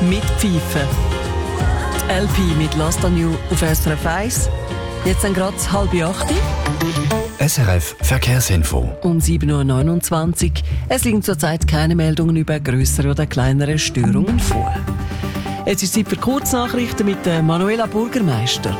mitpfeifen. Die LP mit «Lost on You» auf SRF 1. Jetzt sind gerade 7:30. SRF Verkehrsinfo. Um 7:29 Uhr. Es liegen zurzeit keine Meldungen über grössere oder kleinere Störungen vor. Jetzt ist Zeit für Kurznachrichten mit Manuela Burgermeister.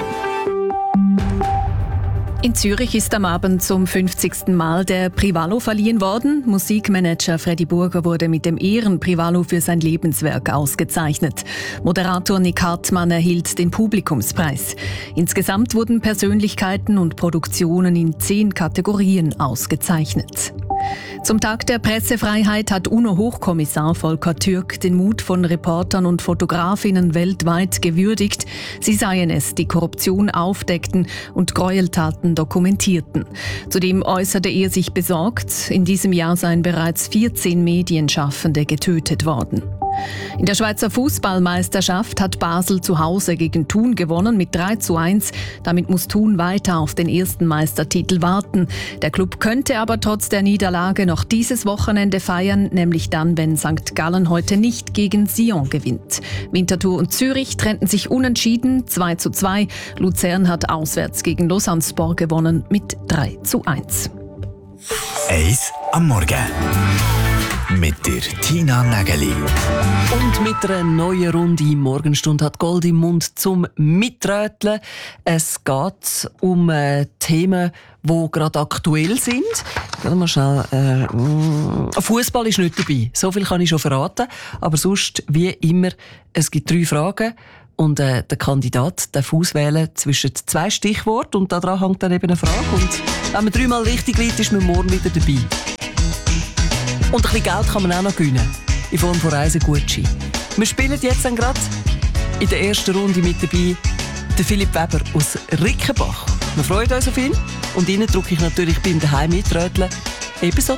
In Zürich ist am Abend zum 50. Mal der Privalo verliehen worden. Musikmanager Freddy Burger wurde mit dem Ehren-Privalo für sein Lebenswerk ausgezeichnet. Moderator Nick Hartmann erhielt den Publikumspreis. Insgesamt wurden Persönlichkeiten und Produktionen in 10 Kategorien ausgezeichnet. Zum Tag der Pressefreiheit hat UNO-Hochkommissar Volker Türk den Mut von Reportern und Fotografinnen weltweit gewürdigt. Sie seien es, die Korruption aufdeckten und Gräueltaten dokumentierten. Zudem äußerte er sich besorgt, in diesem Jahr seien bereits 14 Medienschaffende getötet worden. In der Schweizer Fußballmeisterschaft hat Basel zu Hause gegen Thun gewonnen mit 3:1. Damit muss Thun weiter auf den ersten Meistertitel warten. Der Klub könnte aber trotz der Niederlage noch dieses Wochenende feiern, nämlich dann, wenn St. Gallen heute nicht gegen Sion gewinnt. Winterthur und Zürich trennten sich unentschieden 2:2. Luzern hat auswärts gegen Lausanne-Sport gewonnen mit 3:1. Eis am Morgen. Mit der Tina Nägeli. Und mit einer neuen Runde im Morgenstunde hat Gold im Mund zum Mitröteln. Es geht um Themen, die gerade aktuell sind. Mal schnell. Fußball ist nicht dabei. So viel kann ich schon verraten. Aber sonst, wie immer, es gibt 3 Fragen. Und der Kandidat darf auswählen zwischen 2 Stichworten. Und daran hängt dann eben eine Frage. Und wenn man 3-mal richtig liegt, ist man morgen wieder dabei. Und ein bisschen Geld kann man auch noch gewinnen. In Form von Reisegutschein. Wir spielen jetzt dann gerade in der ersten Runde mit dabei der Philipp Weber aus Rickenbach. Wir freuen uns auf ihn. Und Ihnen drücke ich natürlich beim Daheim mitröteln ebenso